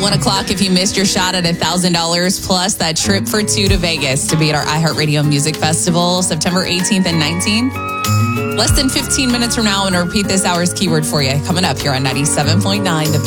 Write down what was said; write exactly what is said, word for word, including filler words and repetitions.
one o'clock, if you missed your shot at one thousand dollars plus that trip for two to Vegas to be at our iHeartRadio Music Festival, September eighteenth and nineteenth. Less than fifteen minutes from now, I'm going to repeat this hour's keyword for you. Coming up here on ninety-seven point nine. The